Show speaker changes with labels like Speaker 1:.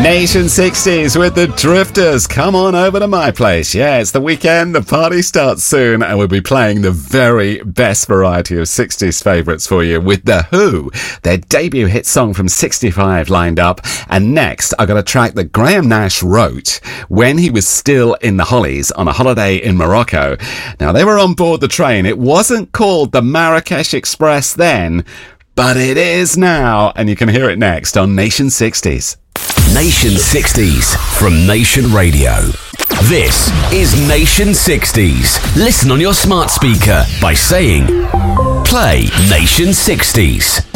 Speaker 1: Nation 60s with the Drifters. Come on over to my place. Yeah, it's the weekend. The party starts soon, and we'll be playing the very best variety of 60s favourites for you with The Who. Their debut hit song from 65 lined up. And next, I got a track that Graham Nash wrote when he was still in the Hollies on a holiday in Morocco. Now, they were on board the train. It wasn't called the Marrakesh Express then, but it is now. And you can hear it next on Nation 60s.
Speaker 2: Nation 60s from Nation Radio. This is Nation 60s. Listen on your smart speaker by saying, play Nation 60s.